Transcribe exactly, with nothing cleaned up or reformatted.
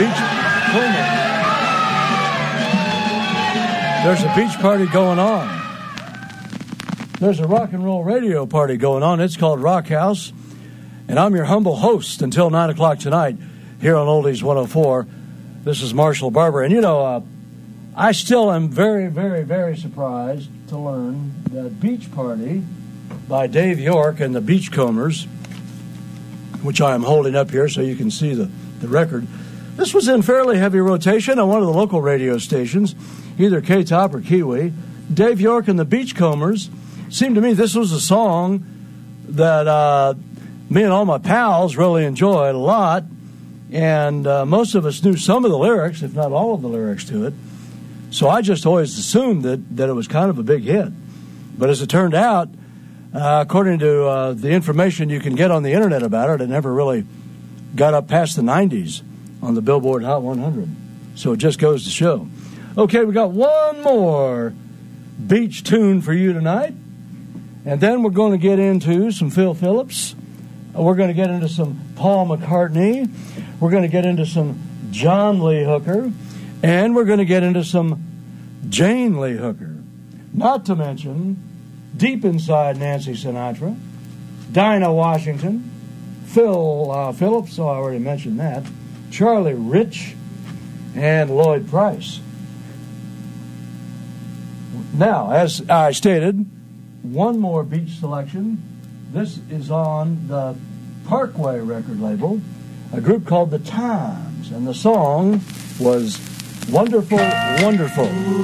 beach. There's a beach party going on. There's a rock and roll radio party going on. It's called Rock House. And I'm your humble host until nine o'clock tonight here on Oldies one oh four. This is Marshall Barber. And, you know, uh, I still am very, very, very surprised to learn that Beach Party by Dave York and the Beachcombers, which I am holding up here so you can see the, the record, this was in fairly heavy rotation on one of the local radio stations, either K-Top or Kiwi. Dave York and the Beachcombers. Seemed to me this was a song that uh, me and all my pals really enjoyed a lot, and uh, most of us knew some of the lyrics, if not all of the lyrics to it. So I just always assumed that, that it was kind of a big hit. But as it turned out, uh, according to uh, the information you can get on the internet about it, it never really got up past the nineties on the Billboard Hot one hundred. So it just goes to show. Okay, we got one more beach tune for you tonight. And then we're going to get into some Phil Phillips. We're going to get into some Paul McCartney. We're going to get into some John Lee Hooker. And we're going to get into some Jane Lee Hooker. Not to mention, deep inside Nancy Sinatra, Dinah Washington, Phil uh, Phillips, oh, I already mentioned that, Charlie Rich, and Lloyd Price. Now, as I stated, one more beach selection. This is on the Parkway record label, a group called The Times, and the song was Wonderful, Wonderful.